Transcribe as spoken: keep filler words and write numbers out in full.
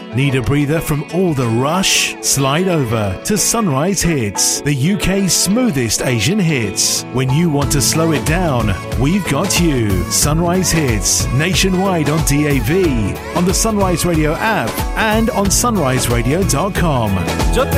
Need a breather from all the rush? Slide over to Sunrise Hits, the U K's smoothest Asian hits. When you want to slow it down, we've got you. Sunrise Hits, nationwide on D A V, on the Sunrise Radio app and on sunrise radio dot com.